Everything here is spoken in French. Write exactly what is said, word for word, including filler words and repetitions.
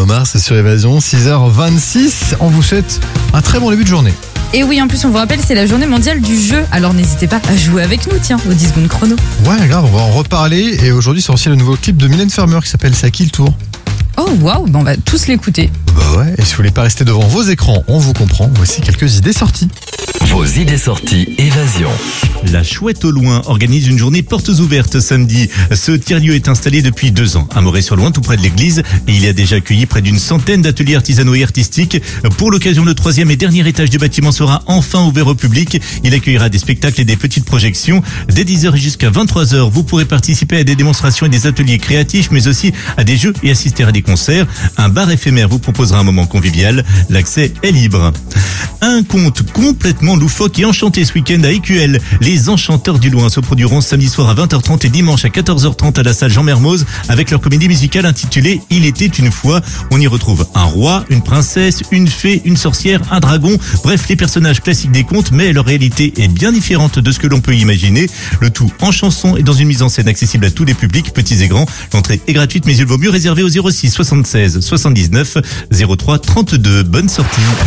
Mars sur Évasion, six heures vingt-six. On vous souhaite un très bon début de journée. Et oui, en plus, on vous rappelle, c'est la journée mondiale du jeu. Alors n'hésitez pas à jouer avec nous, tiens, aux dix secondes chrono. Ouais, grave, on va en reparler. Et aujourd'hui, c'est aussi le nouveau clip de Mylène Farmer qui s'appelle Ça qui le tour. Oh waouh, ben on va tous l'écouter. Bah ouais, et si vous voulez pas rester devant vos écrans, on vous comprend. Voici quelques idées sorties. Vos idées sorties Évasion. La Chouette au Loin organise une journée portes ouvertes samedi. Ce tiers-lieu est installé depuis deux ans à Moret-sur-Loing, tout près de l'église, et il a déjà accueilli près d'une centaine d'ateliers artisanaux et artistiques. Pour l'occasion, le troisième et dernier étage du bâtiment sera enfin ouvert au public. Il accueillera des spectacles et des petites projections. Dès dix heures jusqu'à vingt-trois heures, vous pourrez participer à des démonstrations et des ateliers créatifs, mais aussi à des jeux et assister à des concerts. Un bar éphémère vous proposera un moment convivial. L'accès est libre. Un conte complètement loufoque et enchanté ce week-end à Écuelles. Les Enchanteurs du Loin se produiront samedi soir à vingt heures trente et dimanche à quatorze heures trente à la salle Jean Mermoz avec leur comédie musicale intitulée Il était une fois. On y retrouve un roi, une princesse, une fée, une sorcière, un dragon. Bref, les personnages classiques des contes, mais leur réalité est bien différente de ce que l'on peut imaginer. Le tout en chanson et dans une mise en scène accessible à tous les publics, petits et grands. L'entrée est gratuite, mais il vaut mieux réserver au zéro six soixante-seize soixante-dix-neuf zéro trois trente-deux. Bonne sortie.